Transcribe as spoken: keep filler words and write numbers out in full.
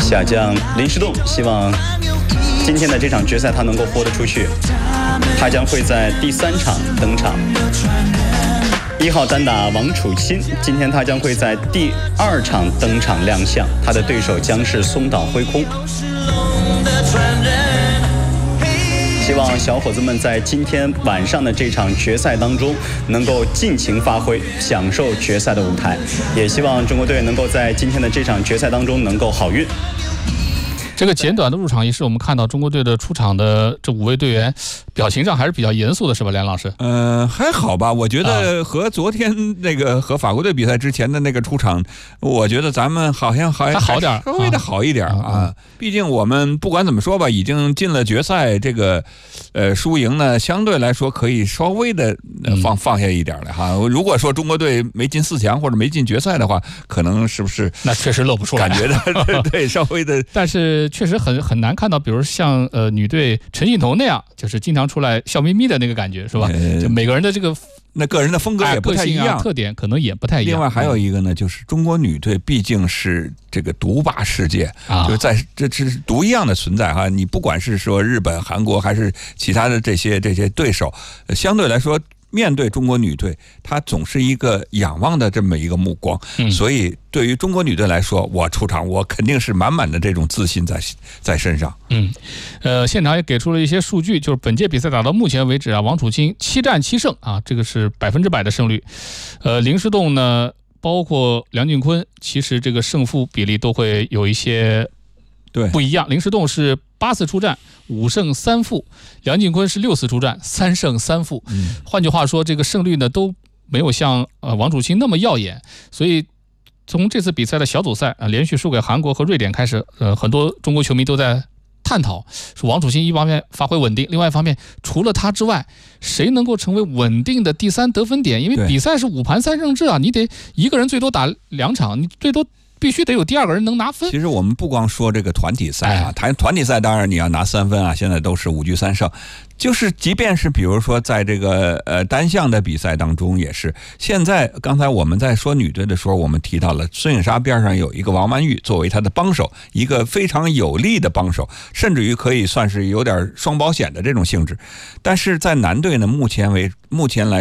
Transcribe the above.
下将林诗栋，希望今天的这场决赛他能够豁得出去。他将会在第三场登场。一号单打王楚钦，今天他将会在第二场登场亮相，他的对手将是松岛辉空。希望小伙子们在今天晚上的这场决赛当中能够尽情发挥，享受决赛的舞台。也希望中国队能够在今天的这场决赛当中能够好运。 这个简短的入场仪式，我们看到中国队的出场的这五位队员表情上还是比较严肃的，是吧，梁老师？ 呃，还好吧，我觉得和昨天那个和法国队比赛之前的那个出场，我觉得咱们好像还还好点， 稍微的好一点啊。啊毕竟我们不管怎么说吧，已经进了决赛，这个呃输赢呢，相对来说可以稍微的放放下一点了哈。如果说中国队没进四强或者没进决赛的话，可能是不是那确实露不出来， 感觉的对稍微的， 但是确实很很难看到，比如像呃女队陈幸彤那样，就是经常出来笑眯眯的那个感觉，是吧？ 呃、 就每个人的这个那个人的风格也不太一样， 啊、特点可能也不太一样。 另外还有一个呢，就是中国女队毕竟是这个独霸世界，啊、就是在这是独一样的存在哈。你不管是说日本、韩国还是其他的这些这些对手，相对来说。面对中国女队，她总是一个仰望的这么一个目光，嗯、所以对于中国女队来说，我出场我肯定是满满的这种自信在在身上。 嗯，呃，现场也给出了一些数据，就是本届比赛打到目前为止啊，王楚钦七战七胜啊，这个是百分之百的胜率。呃，林诗栋呢，包括梁俊坤，其实这个胜负比例都会有一些对不一样。林诗栋是八次出战，五胜三负；梁俊坤是六次出战，三胜三负。嗯，换句话说，这个胜率呢都没有像呃王楚钦那么耀眼。所以从这次比赛的小组赛啊、呃，连续输给韩国和瑞典开始，呃，很多中国球迷都在探讨，说王楚钦一方面发挥稳定，另外一方面除了他之外，谁能够成为稳定的第三得分点？因为比赛是五盘三胜制啊，你得一个人最多打两场，你最多。必须得有第二个人能拿分。 其实我们不光说这个团体赛啊，谈团体赛当然你要拿三分啊，现在都是五局三胜。就是即便是比如说在这个呃单项的比赛当中也是，现在刚才我们在说女队的时候，我们提到了孙颖莎边上有一个王曼玉作为她的帮手，一个非常有力的帮手，甚至于可以算是有点双保险的这种性质。但是在男队呢，目前为目前来